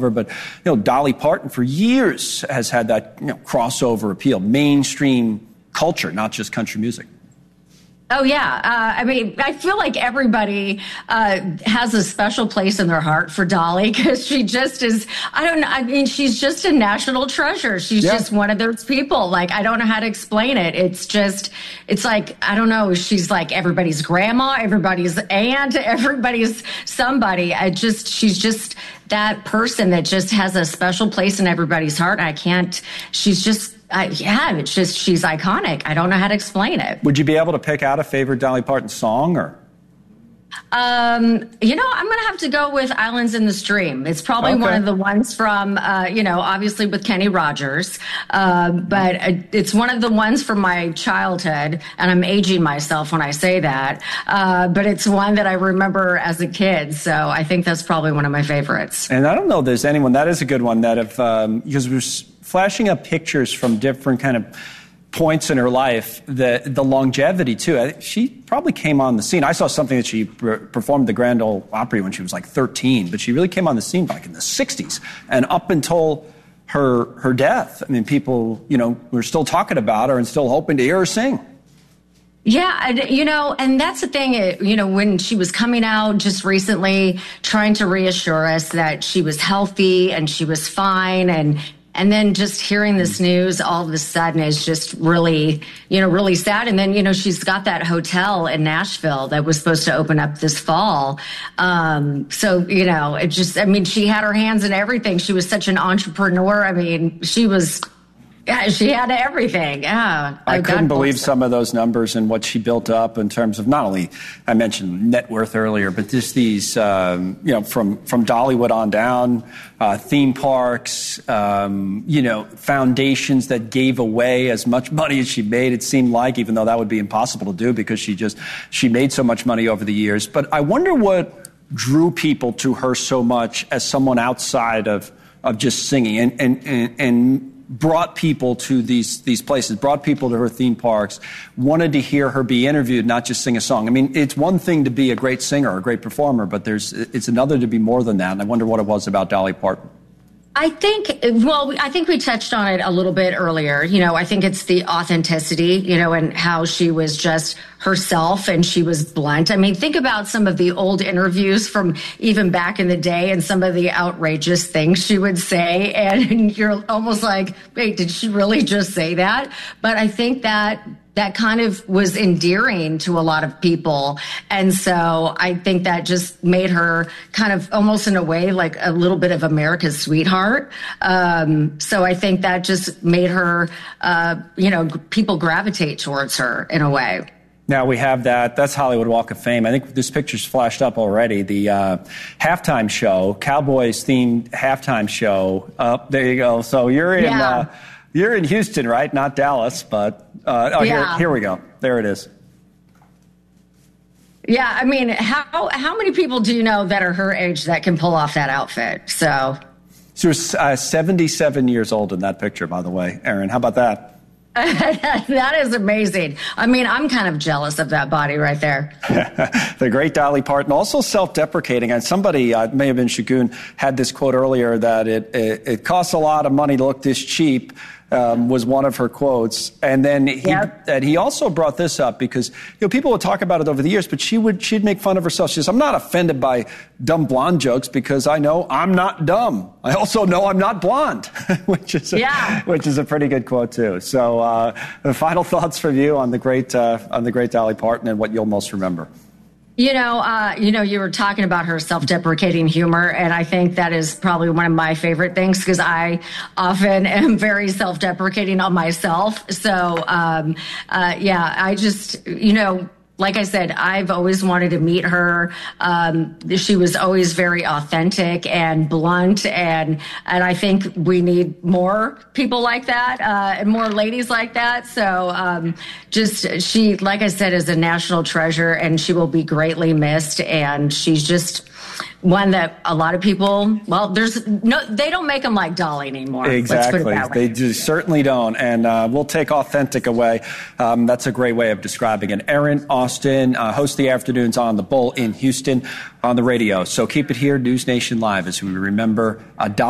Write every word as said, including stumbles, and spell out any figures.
But, you know, Dolly Parton for years has had that, you know, crossover appeal, mainstream culture, not just country music. Oh, yeah. Uh, I mean, I feel like everybody uh, has a special place in their heart for Dolly because she just is, I don't know, I mean, she's just a national treasure. She's yeah. just one of those people. Like, I don't know how to explain it. It's just, it's like, I don't know, she's like everybody's grandma, everybody's aunt, everybody's somebody. I just, she's just that person that just has a special place in everybody's heart. I can't, she's just, I, yeah, it's just, she's iconic. I don't know how to explain it. Would you be able to pick out a favorite Dolly Parton song or? Um, you know, I'm going to have to go with Islands in the Stream. It's probably okay. one of the ones from, uh, you know, obviously with Kenny Rogers. Uh, but it's one of the ones from my childhood, and I'm aging myself when I say that. Uh, but it's one that I remember as a kid. So I think that's probably one of my favorites. And I don't know if there's anyone, that is a good one that if, um, because we're flashing up pictures from different kind of points in her life, the the longevity too. I think she probably came on the scene. I saw something that she pre- performed at the Grand Ole Opry when she was like thirteen, but she really came on the scene like in the sixties and up until her her death. I mean, people, you know, were still talking about her and still hoping to hear her sing. Yeah, you know, and that's the thing, you know, when she was coming out just recently, trying to reassure us that she was healthy and she was fine, and And then just hearing this news all of a sudden is just really, you know, really sad. And then, you know, she's got that hotel in Nashville that was supposed to open up this fall. Um, so, you know, it just, I mean, she had her hands in everything. She was such an entrepreneur. I mean, she was, yeah, she had everything. Yeah. I God couldn't believe some of those numbers and what she built up in terms of not only, I mentioned net worth earlier, but just these, um, you know, from, from Dollywood on down, uh, theme parks, um, you know, foundations that gave away as much money as she made, it seemed like, even though that would be impossible to do because she just, she made so much money over the years. But I wonder what drew people to her so much as someone outside of, of just singing and, and, and, and brought people to these these places, brought people to her theme parks, wanted to hear her be interviewed, not just sing a song. I mean, it's one thing to be a great singer or a great performer, but there's it's another to be more than that. And I wonder what it was about Dolly Parton. I think, well, I think we touched on it a little bit earlier. You know, I think it's the authenticity, you know, and how she was just herself and she was blunt. I mean, think about some of the old interviews from even back in the day and some of the outrageous things she would say. And you're almost like, wait, did she really just say that? But I think that that kind of was endearing to a lot of people. And so I think that just made her kind of almost in a way like a little bit of America's sweetheart. Um, so I think that just made her, uh, you know, people gravitate towards her in a way. Now we have that. That's Hollywood Walk of Fame. I think this picture's flashed up already. The uh, halftime show, Cowboys-themed halftime show. Uh, there you go. So you're in... Yeah. Uh, You're in Houston, right? Not Dallas, but uh, oh, yeah. here, here we go. There it is. Yeah, I mean, how how many people do you know that are her age that can pull off that outfit? So, she was uh, seventy-seven years old in that picture, by the way. Erin, how about that? That is amazing. I mean, I'm kind of jealous of that body right there. The great Dolly Parton, also self-deprecating. And somebody, uh, may have been Shagun, had this quote earlier that it, it, it costs a lot of money to look this cheap. Um, was one of her quotes. And then he, yep. and he also brought this up because, you know, people would talk about it over the years, but she would, she'd make fun of herself. She says, I'm not offended by dumb blonde jokes because I know I'm not dumb. I also know I'm not blonde, which is, a, yeah. which is a pretty good quote too. So, uh, the final thoughts from you on the great, uh, on the great Dolly Parton and what you'll most remember. You know, uh, you know, you were talking about her self-deprecating humor, and I think that is probably one of my favorite things because I often am very self-deprecating on myself. So, um, uh, yeah, I just, you know, like I said, I've always wanted to meet her. Um, she was always very authentic and blunt, and and I think we need more people like that uh, and more ladies like that. So um, just she, like I said, is a national treasure, and she will be greatly missed. And she's just one that a lot of people, well, there's no, they don't make them like Dolly anymore. Exactly. They just certainly don't. And uh, we'll take authentic away. Um, that's a great way of describing it. Erin Austin, uh, hosts the afternoons on The Bull in Houston on the radio. So keep it here, News Nation Live, as we remember uh, Dolly.